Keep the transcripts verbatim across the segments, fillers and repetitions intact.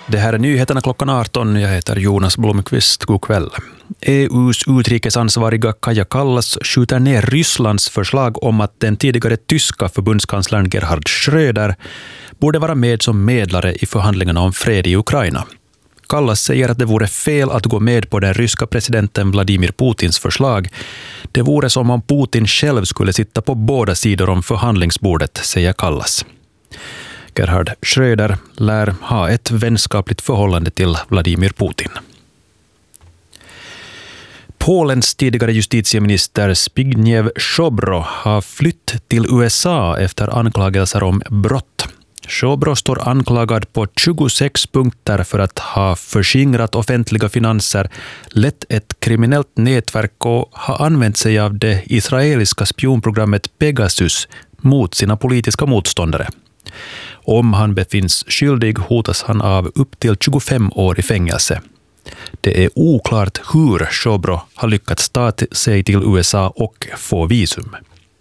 Det här är nyheterna klockan arton. Jag heter Jonas Blomqvist. God kväll. E U:s utrikesansvariga Kaja Kallas skjuter ner Rysslands förslag om att den tidigare tyska förbundskanslern Gerhard Schröder borde vara med som medlare i förhandlingarna om fred i Ukraina. Kallas säger att det vore fel att gå med på den ryska presidenten Vladimir Putins förslag. Det vore som om Putin själv skulle sitta på båda sidor om förhandlingsbordet, säger Kallas. Gerhard Schröder lär ha ett vänskapligt förhållande till Vladimir Putin. Polens tidigare justitieminister Zbigniew Ziobro har flytt till U S A efter anklagelser om brott. Ziobro står anklagad på tjugosex punkter för att ha förskingrat offentliga finanser, lett ett kriminellt nätverk och ha använt sig av det israeliska spionprogrammet Pegasus mot sina politiska motståndare. Om han befinns skyldig hotas han av upp till tjugofem år i fängelse. Det är oklart hur Ziobro har lyckats ta sig till U S A och få visum.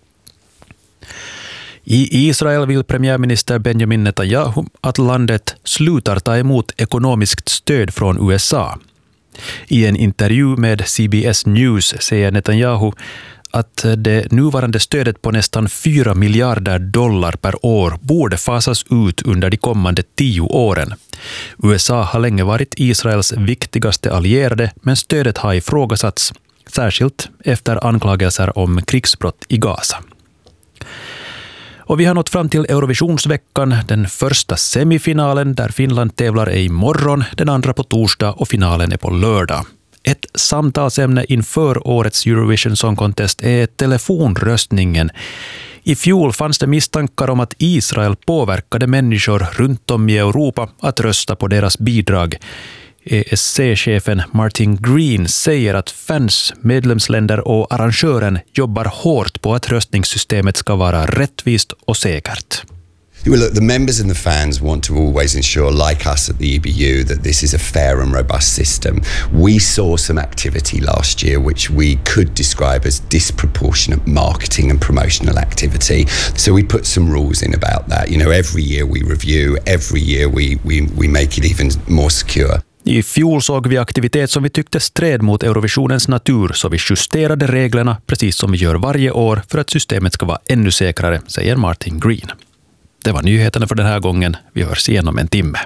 I Israel vill premiärminister Benjamin Netanyahu att landet slutar ta emot ekonomiskt stöd från U S A. I en intervju med C B S News säger Netanyahu att det nuvarande stödet på nästan fyra miljarder dollar per år borde fasas ut under de kommande tio åren. U S A har länge varit Israels viktigaste allierade, men stödet har ifrågasatts, särskilt efter anklagelser om krigsbrott i Gaza. Och vi har nått fram till Eurovisionsveckan. Den första semifinalen där Finland tävlar är imorgon, den andra på torsdag och finalen är på lördag. Ett samtalsämne inför årets Eurovision Song Contest är telefonröstningen. I fjol fanns det misstankar om att Israel påverkade människor runt om i Europa att rösta på deras bidrag. E S C-chefen Martin Green säger att fans, medlemsländer och arrangören jobbar hårt på att röstningssystemet ska vara rättvist och säkert. Well, look, the members and the fans want to always ensure, like us at the E B U, that this is a fair and robust system. We saw some activity last year which we could describe as disproportionate marketing and promotional activity. So we put some rules in about that. You know, every year we review, every year we, we, we make it even more secure. I fjol såg vi aktivitet som vi tyckte stred mot Eurovisionens natur, så vi justerade reglerna precis som vi gör varje år för att systemet ska vara ännu säkrare, säger Martin Green. Det var nyheterna för den här gången. Vi hörs igen om en timme.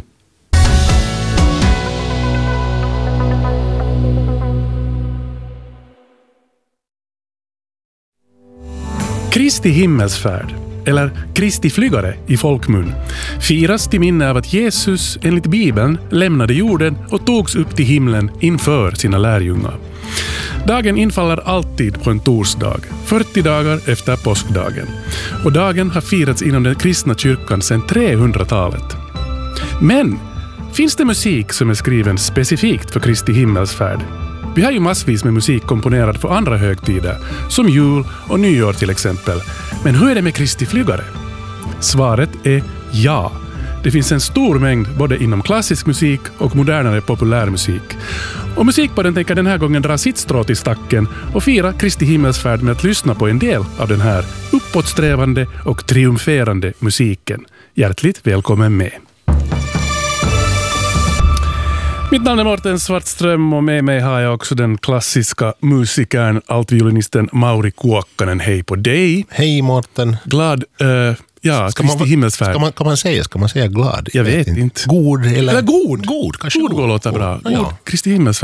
Kristi himmelsfärd, eller Kristi flygare i folkmun, firas till minne av att Jesus enligt Bibeln lämnade jorden och togs upp till himlen inför sina lärjungar. Dagen infaller alltid på en torsdag, fyrtio dagar efter påskdagen. Och dagen har firats inom den kristna kyrkan sedan trehundratalet. Men finns det musik som är skriven specifikt för Kristi himmelsfärd? Vi har ju massvis med musik komponerad för andra högtider, som jul och nyår till exempel. Men hur är det med Kristi flygare? Svaret är ja. Det finns en stor mängd både inom klassisk musik och modernare populärmusik. Och Musikpodden tänker den här gången dra sitt strå till stacken och fira Kristi himmelsfärd med att lyssna på en del av den här uppåtsträvande och triumferande musiken. Hjärtligt välkommen med! Mitt namn är Mårten Svartström och med mig har jag också den klassiska musikern, altviolinisten Mauri Kuokkanen. Hej på dig! Hej Mårten! Glad... Uh, Ja, ska Kristi man, himmelsfärd. Ska man, kan man säga, ska man säga glad? Jag vet inte. God eller... Eller god. God, kanske god. God låter bra. God, ja. Kristi himmelsfärd.